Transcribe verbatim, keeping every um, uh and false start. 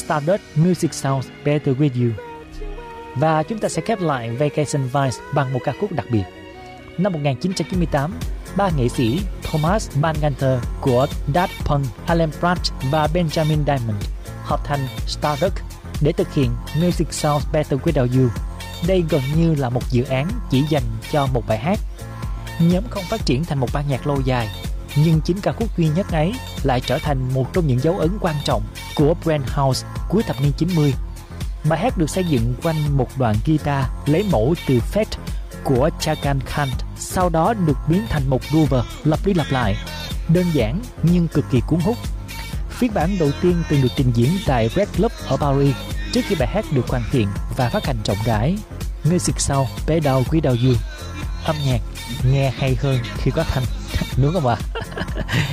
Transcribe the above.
Stardust Music Sounds Better With You. Và chúng ta sẽ khép lại Vacation Vibes bằng một ca khúc đặc biệt. Năm một nghìn chín trăm chín mươi tám, ba nghệ sĩ Thomas Bangalter của Daft Punk, Alan Pratt và Benjamin Diamond hợp thành Stardust để thực hiện Music Sounds Better Without You. Đây gần như là một dự án chỉ dành cho một bài hát. Nhóm không phát triển thành một ban nhạc lâu dài, nhưng chính ca khúc duy nhất ấy lại trở thành một trong những dấu ấn quan trọng của Brand House cuối thập niên chín mươi. Bài hát được xây dựng quanh một đoạn guitar lấy mẫu từ Fate của Chaka Khan, sau đó được biến thành một groove lặp đi lặp lại, đơn giản nhưng cực kỳ cuốn hút. Phiên bản đầu tiên từng được trình diễn tại Red Club ở Paris trước khi bài hát được hoàn thiện và phát hành rộng rãi. Music Sounds Better Without You. Âm nhạc nghe hay hơn khi có thanh, đúng không ạ?